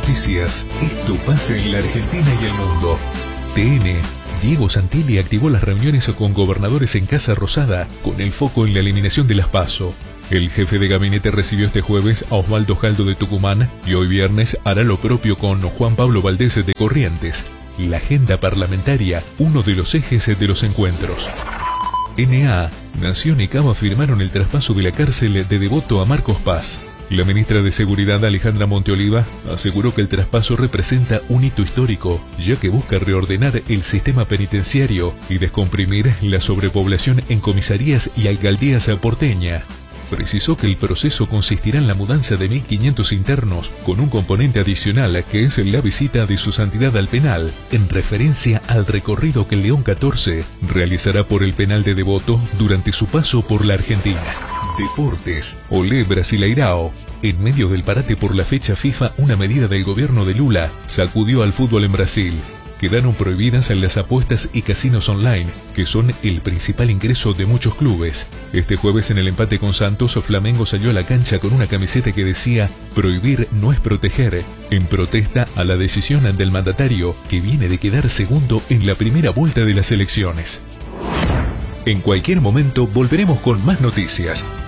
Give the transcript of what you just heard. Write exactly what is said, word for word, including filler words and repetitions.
noticias. Esto pasa en la Argentina y el mundo. T N. Diego Santilli activó las reuniones con gobernadores en Casa Rosada con el foco en la eliminación de las PASO. El jefe de gabinete recibió este jueves a Osvaldo Jaldo de Tucumán y hoy viernes hará lo propio con Juan Pablo Valdés de Corrientes. La agenda parlamentaria, uno de los ejes de los encuentros. N A. Nación y Cava firmaron el traspaso de la cárcel de Devoto a Marcos Paz. La ministra de Seguridad Alejandra Monteoliva aseguró que el traspaso representa un hito histórico, ya que busca reordenar el sistema penitenciario y descomprimir la sobrepoblación en comisarías y alcaldías porteña. Precisó que el proceso consistirá en la mudanza de mil quinientos internos con un componente adicional que es la visita de su santidad al penal, en referencia al recorrido que León catorce realizará por el penal de Devoto durante su paso por la Argentina. Deportes. Olé Brasileirao. En medio del parate por la fecha FIFA, una medida del gobierno de Lula sacudió al fútbol en Brasil. Quedaron prohibidas las apuestas y casinos online, que son el principal ingreso de muchos clubes. Este jueves en el empate con Santos, Flamengo salió a la cancha con una camiseta que decía "Prohibir no es proteger", en protesta a la decisión del mandatario, que viene de quedar segundo en la primera vuelta de las elecciones. En cualquier momento volveremos con más noticias.